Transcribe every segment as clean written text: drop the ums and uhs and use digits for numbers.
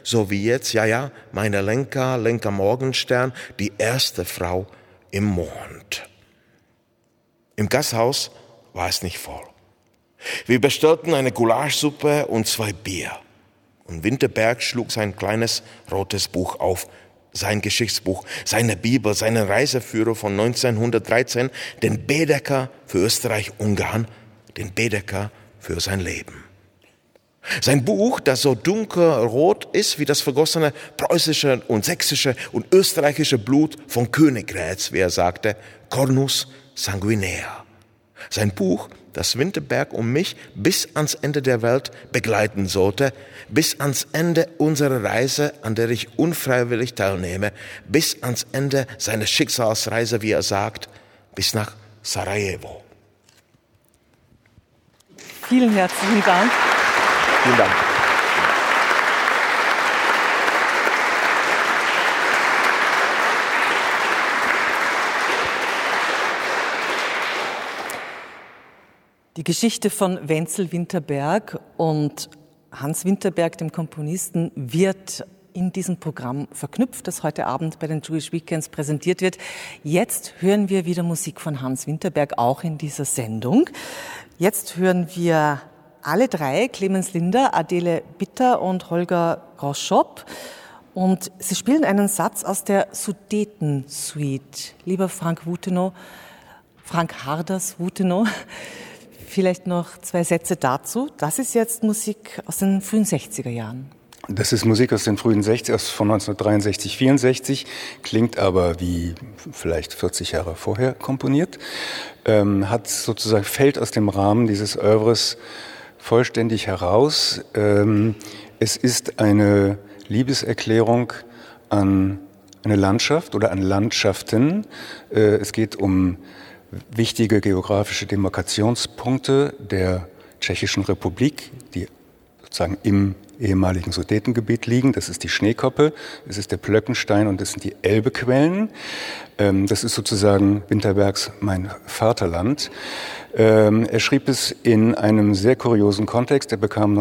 so wie jetzt, ja, meine Lenker Morgenstern, die erste Frau im Mond. Im Gasthaus war es nicht voll. Wir bestellten eine Gulaschsuppe und 2 Bier. Und Winterberg schlug sein kleines rotes Buch auf, sein Geschichtsbuch, seine Bibel, seinen Reiseführer von 1913, den Baedeker für Österreich-Ungarn, den Baedeker für sein Leben. Sein Buch, das so dunkelrot ist wie das vergossene preußische und sächsische und österreichische Blut von Königgrätz, wie er sagte, Cornus sanguinea. Sein Buch, das Winterberg und mich bis ans Ende der Welt begleiten sollte, bis ans Ende unserer Reise, an der ich unfreiwillig teilnehme, bis ans Ende seiner Schicksalsreise, wie er sagt, bis nach Sarajevo. Vielen herzlichen Dank. Vielen Dank. Die Geschichte von Wenzel Winterberg und Hans Winterberg, dem Komponisten, wird in diesem Programm verknüpft, das heute Abend bei den Jewish Weekends präsentiert wird. Jetzt hören wir wieder Musik von Hans Winterberg, auch in dieser Sendung. Jetzt hören wir alle 3, Clemens Linder, Adele Bitter und Holger Groschop. Und sie spielen einen Satz aus der Sudeten-Suite. Lieber Frank Harders-Wutenow, vielleicht noch 2 Sätze dazu. Das ist jetzt Musik aus den frühen 60er Jahren. Das ist Musik aus den frühen 60ern, von 1963, 64, klingt aber wie vielleicht 40 Jahre vorher komponiert, fällt aus dem Rahmen dieses Œuvres vollständig heraus. Es ist eine Liebeserklärung an eine Landschaft oder an Landschaften. Es geht um wichtige geografische Demarkationspunkte der Tschechischen Republik, die sozusagen im ehemaligen Sudetengebiet liegen. Das ist die Schneekoppe, es ist der Plöckenstein und das sind die Elbequellen. Das ist sozusagen Winterbergs Mein Vaterland. Er schrieb es in einem sehr kuriosen Kontext. Er bekam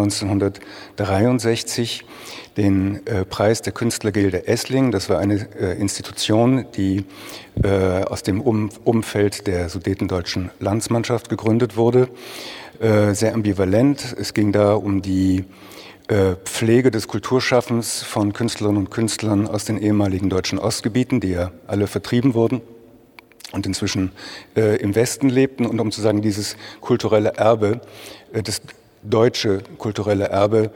1963 den Preis der Künstlergilde Esslingen. Das war eine Institution, die aus dem Umfeld der sudetendeutschen Landsmannschaft gegründet wurde. Sehr ambivalent. Es ging da um die Pflege des Kulturschaffens von Künstlerinnen und Künstlern aus den ehemaligen deutschen Ostgebieten, die ja alle vertrieben wurden und inzwischen im Westen lebten. Und um zu sagen, dieses kulturelle Erbe, das deutsche kulturelle Erbe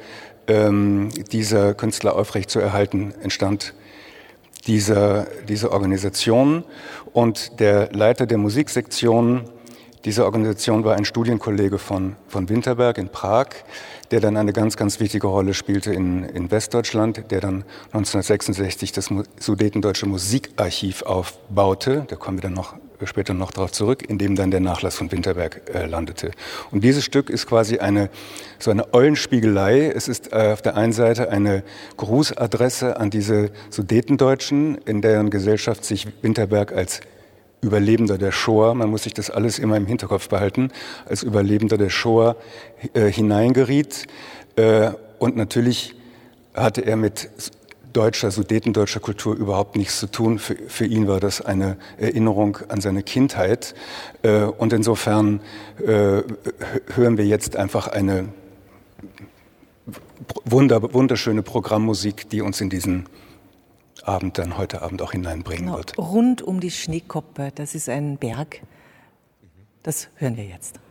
dieser Künstler aufrechtzuerhalten, entstand diese Organisation. Und der Leiter der Musiksektion dieser Organisation war ein Studienkollege von Winterberg in Prag, der dann eine ganz, ganz wichtige Rolle spielte in Westdeutschland, der dann 1966 das Sudetendeutsche Musikarchiv aufbaute. Da kommen wir dann später noch darauf zurück, in dem dann der Nachlass von Winterberg landete. Und dieses Stück ist quasi eine Eulenspiegelei. Es ist auf der einen Seite eine Grußadresse an diese Sudetendeutschen, in deren Gesellschaft sich Winterberg als Überlebender der Shoah, man muss sich das alles immer im Hinterkopf behalten, als Überlebender der Shoah hineingeriet. Und natürlich hatte er mit sudetendeutscher Kultur überhaupt nichts zu tun. Für ihn war das eine Erinnerung an seine Kindheit. Und insofern hören wir jetzt einfach eine wunderschöne Programmmusik, die uns in diesen Abend dann heute Abend auch hineinbringen wird. Rund um die Schneekoppe, das ist ein Berg. Das hören wir jetzt.